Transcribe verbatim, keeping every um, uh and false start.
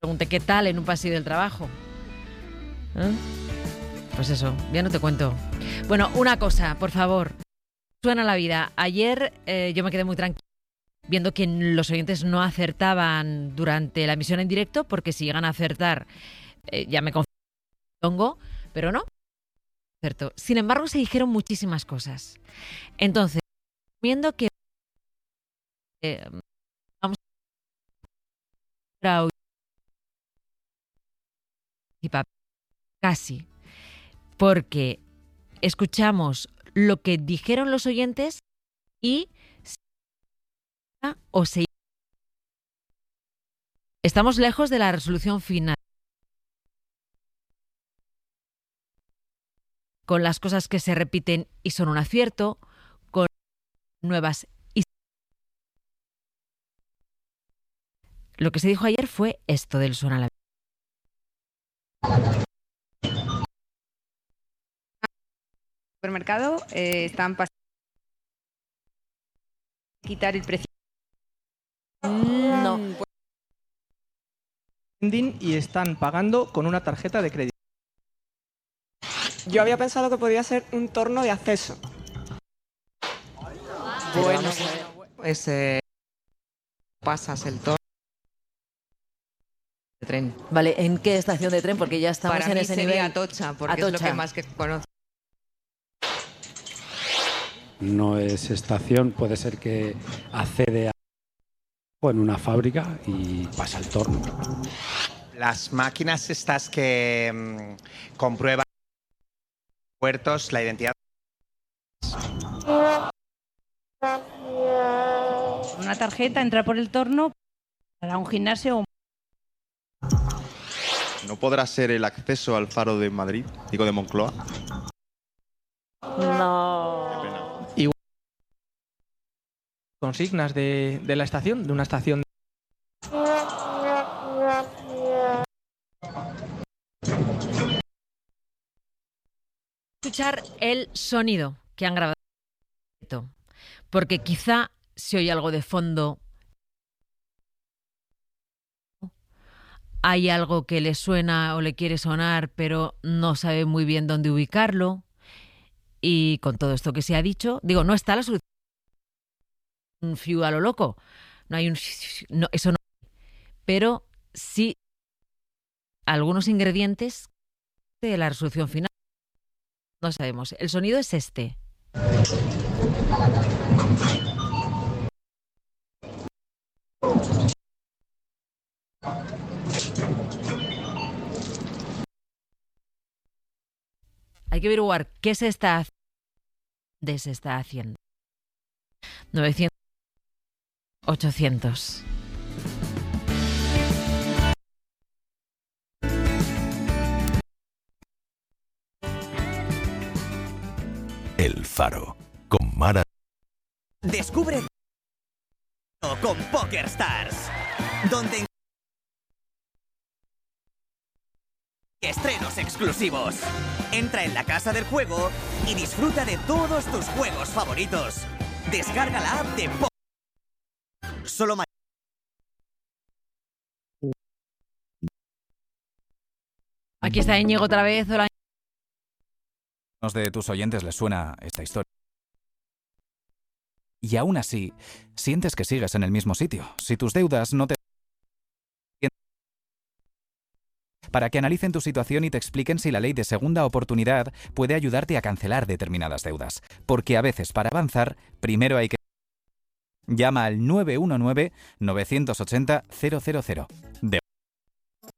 Pregunté qué tal en un pasillo del trabajo. ¿Eh? Pues eso, ya no te cuento. Bueno, una cosa, por favor. Suena la vida. Ayer eh, yo me quedé muy tranquila viendo que los oyentes no acertaban durante la emisión en directo, porque si llegan a acertar eh, ya me confundongo, pero no. Cierto. Sin embargo, se dijeron muchísimas cosas. Entonces, viendo que eh, vamos a casi, porque escuchamos lo que dijeron los oyentes y o se estamos lejos de la resolución final. Con las cosas que se repiten y son un acierto, con nuevas y lo que se dijo ayer fue esto del suena la supermercado eh, están pasando a quitar el precio. No. Y están pagando con una tarjeta de crédito. Yo había pensado que podía ser un torno de acceso. Bueno, pues eh, pasas el torno de tren. Vale, ¿en qué estación de tren? Porque ya estamos Para en mí ese sería nivel. Atocha, porque Atocha. es lo que más que conozco. No es estación, puede ser que accede a en una fábrica y pasa el torno. Las máquinas estas que mmm, comprueban puertos, la identidad. Una tarjeta, entrar por el torno para un gimnasio o ¿No podrá ser el acceso al faro de Madrid, digo de Moncloa? No. Igual consignas de, de la estación, de una estación. Escuchar el sonido que han grabado, porque quizá se oye algo de fondo, hay algo que le suena o le quiere sonar, pero no sabe muy bien dónde ubicarlo. Y con todo esto que se ha dicho, digo, no está la solución. Un fiu a lo loco, no hay un no, eso no, pero sí algunos ingredientes de la resolución final. No sabemos. El sonido es este. Hay que averiguar qué se está haciendo. ¿Qué se está haciendo? novecientos ochocientos. El Faro, con Mara. Descubre con PokerStars, donde estrenos exclusivos. Entra en la casa del juego y disfruta de todos tus juegos favoritos. Descarga la app de Poker. Solo ma- Aquí está Íñigo otra vez. Hola. De tus oyentes les suena esta historia. Y aún así, sientes que sigues en el mismo sitio. Si tus deudas no te... Para que analicen tu situación y te expliquen si la ley de segunda oportunidad puede ayudarte a cancelar determinadas deudas. Porque a veces, para avanzar, primero hay que... Llama al nueve uno nueve, nueve ocho cero, cero cero cero. De